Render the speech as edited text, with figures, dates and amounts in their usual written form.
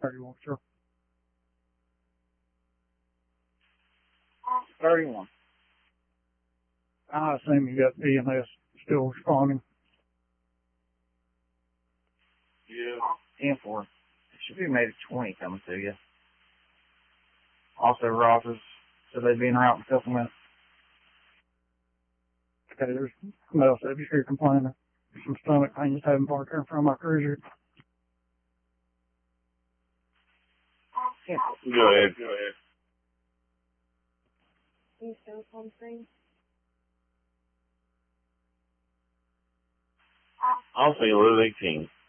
31, sure. 31. I assume you got EMS still responding. Yeah. 10-4. It should be maybe 20 coming to you. Also, Rogers said they'd be in route in a couple minutes. Okay, there's somebody else if you're complaining. Some stomach pain just having parked here in front of my cruiser. Go ahead. Can you show us on screen? I'll say Liz 18.